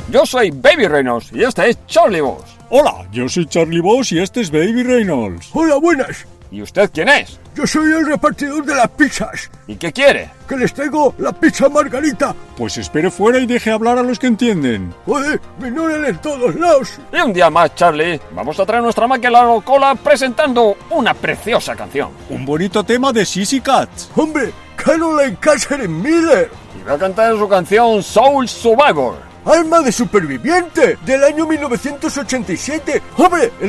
Yo soy Baby Reynolds y este es Charlie Boss. Hola, yo soy Charlie Boss y este es Baby Reynolds. Hola, buenas. ¿Y usted quién es? Yo soy el repartidor de las pizzas. ¿Y qué quiere? Que les traigo la pizza margarita. Pues espere fuera y deje hablar a los que entienden. Joder, me ignoran en todos lados. Y un día más, Charlie, vamos a traer nuestra máquina a la cola presentando una preciosa canción. Un bonito tema de Sissy Catch. Hombre, Caroline Catherine Miller. Y va a cantar su canción Soul Survivor. Alma de superviviente, del año 1987. Hombre,